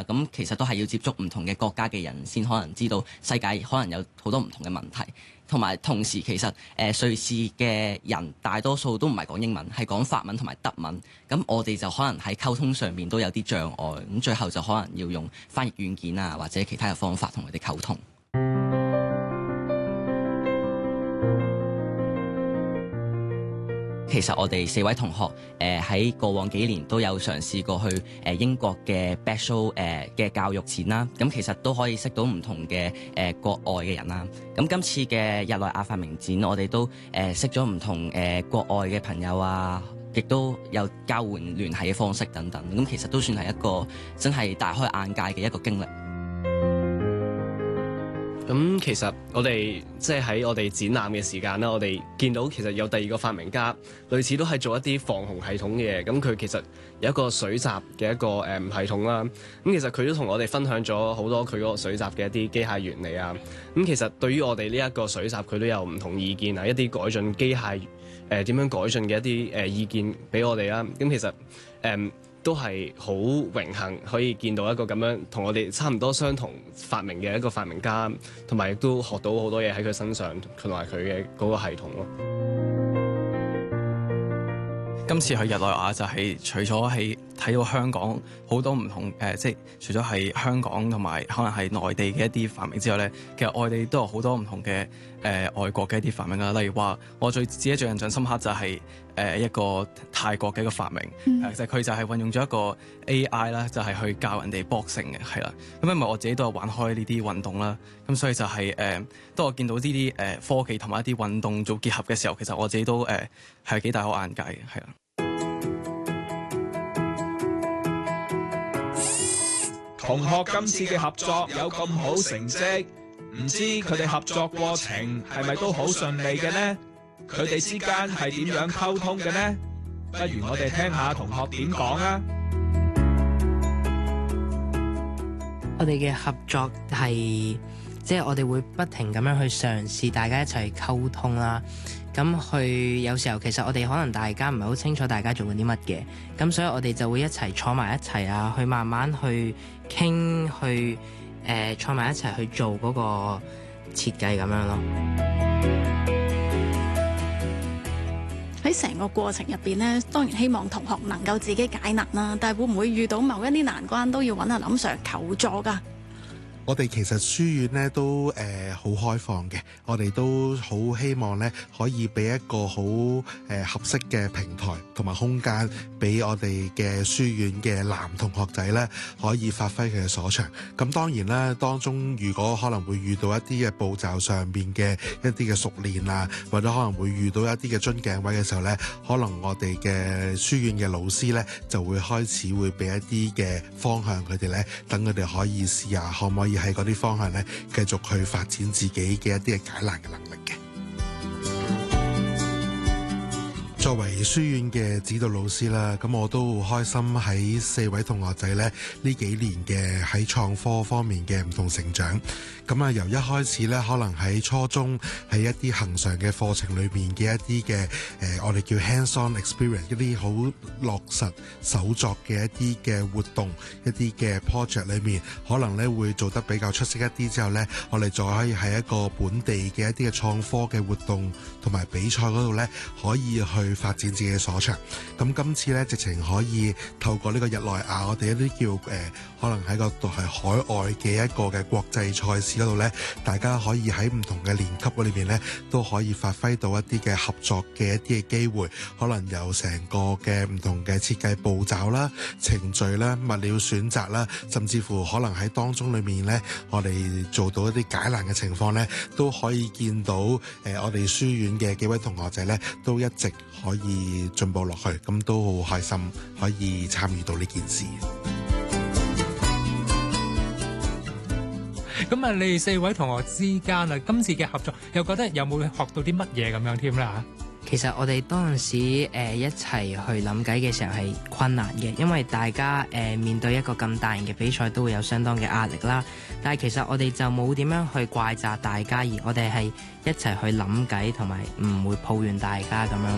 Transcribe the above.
咁其實都係要接觸唔同嘅國家嘅人先可能知道世界可能有好多唔同嘅問題。同時其實瑞士嘅人大多數都唔係講英文，係講法文同埋德文。咁我哋就可能喺溝通上面都有啲障礙，咁最後就可能要用翻譯軟件啊或者其他嘅方法同佢哋溝通。其實我哋4位同學喺過往幾年都有嘗試過去英國嘅 Bachelor 嘅教育展啦，咁其實都可以識到唔同嘅國外嘅人啦。咁今次嘅日內瓦發明展，我哋都識咗唔同國外嘅朋友啊，亦都有交換聯繫嘅方式等等。咁其實都算係一個真係大開眼界嘅一個經歷。 咁其實我哋即係喺我哋展覽嘅時間啦，我哋見到其實有第二個發明家，類似都係做一啲防洪系統嘅嘢。咁佢其實有一個水閘嘅一個系統啦。咁其實佢都同我哋分享咗好多佢嗰個水閘嘅一啲機械原理啊。咁其實對於我哋呢一個水閘，佢都有唔同意見啊，一啲改進機械點樣改進嘅一啲意見俾我哋啦。咁其實都係好榮幸可以見到一個咁樣同我哋差唔多相同發明嘅一個發明家，同埋亦都學到好多嘢喺佢身上，同埋佢嘅嗰個系統咯。 今次去日內瓦就係除咗係睇到香港好多唔同即係除咗係香港同埋可能係內地嘅一啲發明之外咧，其實外地都有好多唔同嘅外國嘅一啲發明啦。例如話，我自己最印象深刻就係一個泰國嘅一個發明，其實佢就係運用咗一個 AI 啦，就係去教人哋 boxing 嘅，係啦。咁因為我自己都有玩開呢啲運動啦，咁所以就係當我見到呢啲科技同埋一啲運動做結合嘅時候，其實我自己都係幾大開眼界嘅，係啦。 同學今次嘅合作有咁好成績，唔知佢哋合作過程係咪都好順利嘅呢？佢哋之間係點樣溝通嘅呢？不如我哋聽下同學點講啊！ 我哋嘅合作係即係我哋會不停咁樣去嘗試，大家一齊溝通啦。咁有時候其實我哋可能大家唔係好清楚大家做緊啲乜嘅，咁所以我哋就會一齊坐埋一齊啊，去慢慢去傾，去坐埋一齊去做嗰個設計咁樣咯。 喺成個過程入邊呢，當然希望同學能夠自己解難啦，但係會唔會遇到某一啲難關都要揾阿林 Sir 求助㗎？ 我哋其實書院咧都好開放嘅，我哋都好希望咧可以俾一個好合適嘅平台同埋空間，俾我哋嘅書院嘅男同學仔咧可以發揮佢嘅所長。咁當然啦，當中如果可能會遇到一啲嘅步驟上面嘅一啲嘅熟練啊，或者可能會遇到一啲嘅樽頸位嘅時候咧，可能我哋嘅書院嘅老師咧就會開始會俾一啲嘅方向佢哋咧，等佢哋可以試下可唔可以喺嗰啲方向咧，繼續去發展自己嘅一啲嘅解難嘅能力嘅。作為書院嘅指導老師啦，咁我都好開心喺4位同學仔咧呢幾年嘅喺創科方面嘅唔同成長。咁啊，由一開始咧，可能喺初中喺一啲恆常嘅課程裏面嘅一啲嘅我哋叫 hands-on experience， 一啲好落實手作嘅一啲嘅活動，一啲嘅 project 裏面，可能咧會做得比較出色一啲之後咧，我哋再可以喺一個本地嘅一啲嘅創科嘅活動同埋比賽嗰度咧，可以去發展自己嘅所長。咁今次咧，直情可以透過呢個日內瓦，我哋一啲叫可能喺個度係海外嘅一個嘅國際賽事嗰度咧，大家可以喺唔同嘅年級嗰裏邊咧，都可以發揮到一啲嘅合作嘅一啲嘅機會，可能有成個嘅唔同嘅設計步驟啦、程序啦、物料選擇啦，甚至乎可能喺當中裏面咧，我哋做到一啲解難嘅情況咧，都可以見到我哋書院嘅幾位同學仔咧，都一直可以進步落去，咁都好開心可以參與到呢件事。 咁啊，你哋4位同學之間啊，今次嘅合作又覺得有冇學到啲乜嘢咁樣添啦？ 其實我哋當陣時一齊去諗計嘅時候係困難嘅，因為大家面對一個咁大型嘅比賽都會有相當嘅壓力啦。但係其實我哋就冇點樣去怪責大家，而我哋係一齊去諗計，同埋唔會抱怨大家咁樣。